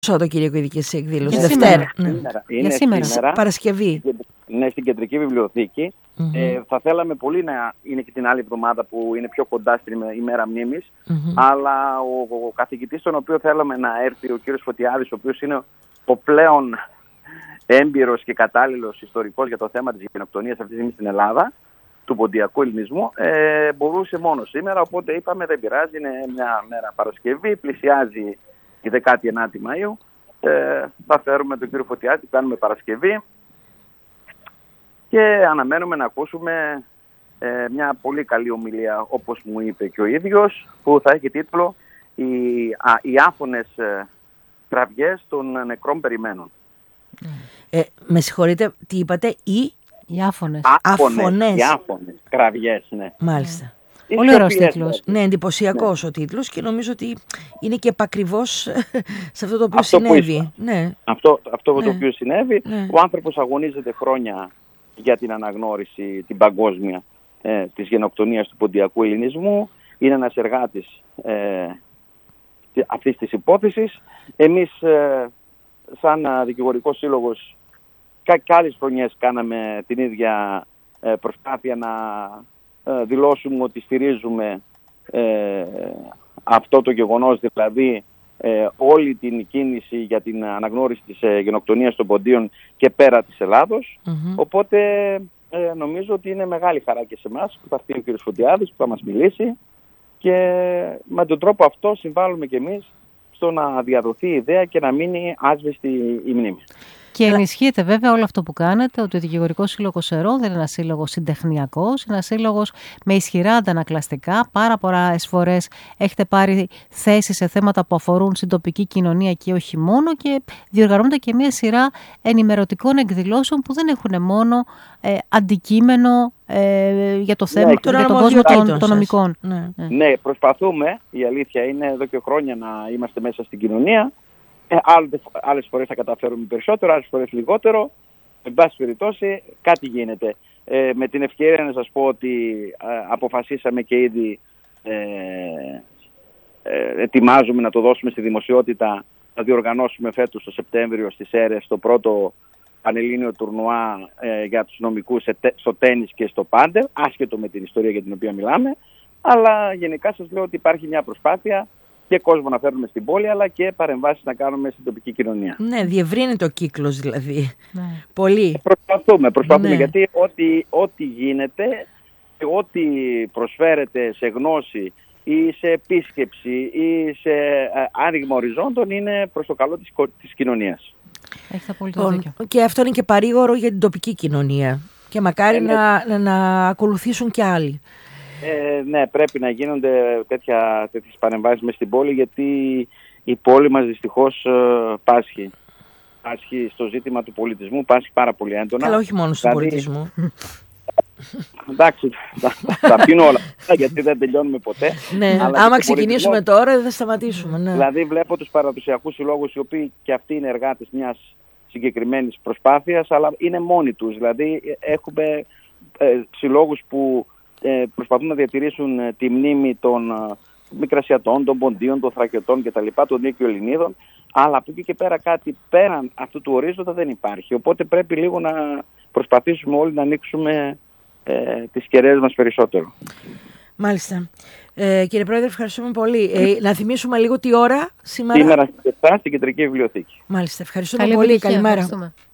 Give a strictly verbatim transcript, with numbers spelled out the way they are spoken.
Σαββατοκύριακο η δική σας εκδήλωση? Για Δευτέρα. σήμερα. Ναι. Σήμερα. Είναι Για σήμερα. σήμερα. Παρασκευή. Ναι, στην Κεντρική Βιβλιοθήκη. Mm-hmm. Ε, θα θέλαμε πολύ να είναι και την άλλη εβδομάδα που είναι πιο κοντά στην ημέρα μνήμης. Mm-hmm. Αλλά ο, ο καθηγητής τον οποίο θέλαμε να έρθει, ο κύριος Φωτιάδης, ο οποίος είναι ο πλέον έμπειρος και κατάλληλος ιστορικός για το θέμα της γενοκτονίας αυτή τη στιγμή στην Ελλάδα, του ποντιακού ελληνισμού, ε, μπορούσε μόνο σήμερα. Οπότε είπαμε δεν πειράζει, είναι μια μέρα Παρασκευή, πλησιάζει η δεκάτη ενάτη Μαΐου. Ε, θα φέρουμε τον κύριο Φωτιάδη, κάνουμε Παρασκευή και αναμένουμε να ακούσουμε ε, μια πολύ καλή ομιλία, όπως μου είπε και ο ίδιος, που θα έχει τίτλο «Οι, α, οι άφωνες ε, κραυγές των νεκρών περιμένουν». Ε, με συγχωρείτε, τι είπατε? Οι, οι άφωνες. άφωνες. Οι άφωνες κραυγές, ναι. Μάλιστα. Mm. Πολύ ωραίος τίτλος. Ναι, εντυπωσιακός, ναι, ο τίτλος, και νομίζω ότι είναι και επακριβώς σε αυτό το οποίο αυτό συνέβη. Ναι. Αυτό, αυτό ναι. το οποίο συνέβη. Ναι. Ο άνθρωπος αγωνίζεται χρόνια για την αναγνώριση, την παγκόσμια, ε, της γενοκτονίας του ποντιακού ελληνισμού. Είναι ένας εργάτης ε, αυτής της υπόθεσης. Εμείς, ε, σαν δικηγορικός σύλλογος, και άλλες χρονιές κάναμε την ίδια ε, προσπάθεια να ε, δηλώσουμε ότι στηρίζουμε ε, αυτό το γεγονός, δηλαδή ε, όλη την κίνηση για την αναγνώριση της ε, γενοκτονίας των ποντίων και πέρα της Ελλάδος. Mm-hmm. Οπότε ε, νομίζω ότι είναι μεγάλη χαρά και σε εμάς που θα έρθει ο κ. Φωτιάδης, που θα μας μιλήσει, και με τον τρόπο αυτό συμβάλλουμε κι εμείς στο να διαδοθεί η ιδέα και να μείνει άσβεστη η μνήμη. Και ενισχύεται βέβαια όλο αυτό που κάνετε, ότι ο Δικηγορικός Σύλλογος ΕΡΟ δεν είναι ένας σύλλογος συντεχνιακός, είναι ένας σύλλογος με ισχυρά αντανακλαστικά. Πάρα πολλές φορές έχετε πάρει θέση σε θέματα που αφορούν στην τοπική κοινωνία και όχι μόνο, και διοργανώνεται και μια σειρά ενημερωτικών εκδηλώσεων που δεν έχουν μόνο ε, αντικείμενο ε, για το θέμα, ναι, για τον κόσμο των, των νομικών. Ναι. Ναι. ναι, προσπαθούμε, η αλήθεια είναι εδώ και χρόνια να είμαστε μέσα στην κοινωνία. Ε, άλλες φορές θα καταφέρουμε περισσότερο, άλλες φορές λιγότερο. Εν πάση περιπτώσει, κάτι γίνεται. Ε, με την ευκαιρία να σας πω ότι ε, αποφασίσαμε και ήδη ε, ε, ετοιμάζουμε να το δώσουμε στη δημοσιότητα, να διοργανώσουμε φέτος το Σεπτέμβριο στις Σέρρες το πρώτο πανελλήνιο τουρνουά ε, για τους νομικούς στο τένις και στο πάντελ, άσχετο με την ιστορία για την οποία μιλάμε. Αλλά γενικά σας λέω ότι υπάρχει μια προσπάθεια και κόσμο να φέρνουμε στην πόλη, αλλά και παρεμβάσεις να κάνουμε στην τοπική κοινωνία. Ναι, διευρύνεται ο κύκλος δηλαδή. Ναι. Πολύ. Προσπαθούμε, προσπαθούμε ναι. γιατί ό,τι, ό,τι γίνεται, ό,τι προσφέρεται σε γνώση ή σε επίσκεψη ή σε άνοιγμα οριζόντων είναι προς το καλό της, της κοινωνίας. Έχετε απόλυτο δίκιο. Και αυτό είναι και παρήγορο για την τοπική κοινωνία. Και μακάρι ε, να, να, να ακολουθήσουν και άλλοι. Ε, ναι, πρέπει να γίνονται τέτοια, τέτοιες παρεμβάσεις μες στην πόλη, γιατί η πόλη μας δυστυχώς ε, πάσχει. Πάσχει στο ζήτημα του πολιτισμού, πάσχει πάρα πολύ έντονα. Αλλά όχι μόνο στον δηλαδή, πολιτισμό. Εντάξει, θα, θα πίνω όλα γιατί δεν τελειώνουμε ποτέ. Ναι, άμα ξεκινήσουμε τώρα δεν θα σταματήσουμε. Ναι. Δηλαδή βλέπω τους παραδοσιακούς συλλόγους, οι οποίοι και αυτοί είναι εργάτες μιας συγκεκριμένης προσπάθειας, αλλά είναι μόνοι τους. Δηλαδή έχουμε ε, συλλόγους που ε, προσπαθούν να διατηρήσουν ε, τη μνήμη των ε, Μικρασιατών, των Ποντίων, των Θρακιωτών κτλ., των Νίκιο Ελληνίδων, αλλά από εκεί και πέρα κάτι πέραν αυτού του ορίζοντα δεν υπάρχει. Οπότε πρέπει λίγο να προσπαθήσουμε όλοι να ανοίξουμε ε, τις κεραίες μας περισσότερο. Μάλιστα. Ε, κύριε Πρόεδρε, ευχαριστούμε πολύ. Ε, να θυμίσουμε λίγο τι ώρα σήμερα. Σήμερα στις επτά στην Κεντρική Βιβλιοθήκη. Μάλιστα. Ευχαριστούμε Καλή πολύ. επιτυχία. Καλημέρα. Ευχαριστούμε.